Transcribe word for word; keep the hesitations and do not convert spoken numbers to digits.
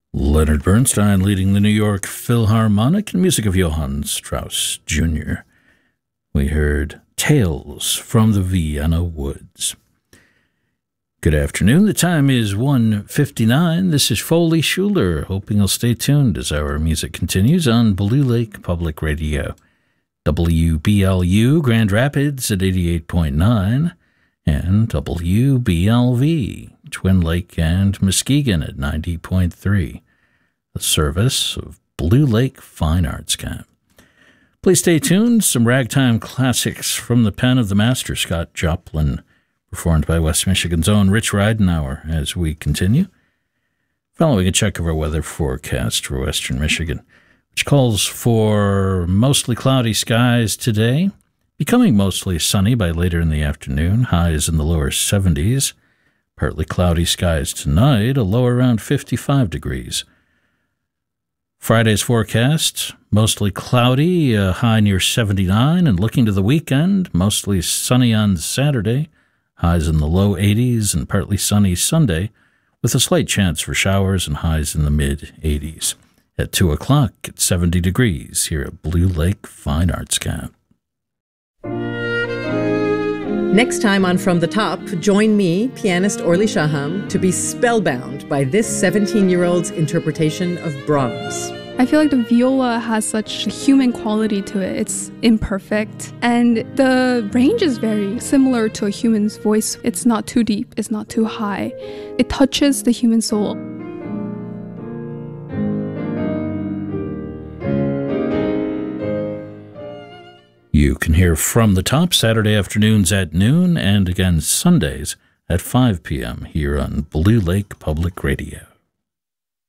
Leonard Bernstein leading the New York Philharmonic and music of Johann Strauss Junior We heard Tales from the Vienna Woods. Good afternoon. The time is one fifty-nine. This is Foley Schuler, hoping you'll stay tuned as our music continues on Blue Lake Public Radio. W B L U Grand Rapids at eighty-eight point nine and W B L V Twin Lake and Muskegon at ninety point three. The service of Blue Lake Fine Arts Camp. Please stay tuned. Some ragtime classics from the pen of the master Scott Joplin, performed by West Michigan's own Rich Ridenauer as we continue. Following a check of our weather forecast for Western Michigan, which calls for mostly cloudy skies today, becoming mostly sunny by later in the afternoon, highs in the lower seventies. Partly cloudy skies tonight, a low around fifty-five degrees. Friday's forecast, mostly cloudy, a high near seventy-nine, and looking to the weekend, mostly sunny on Saturday, highs in the low eighties, and partly sunny Sunday, with a slight chance for showers and highs in the mid-eighties. At two o'clock, it's seventy degrees here at Blue Lake Fine Arts Camp. Next time on From the Top, join me, pianist Orly Shaham, to be spellbound by this seventeen-year-old's interpretation of Brahms. I feel like the viola has such a human quality to it. It's imperfect, and the range is very similar to a human's voice. It's not too deep, it's not too high. It touches the human soul. You can hear From the Top Saturday afternoons at noon and again Sundays at five p.m. here on Blue Lake Public Radio.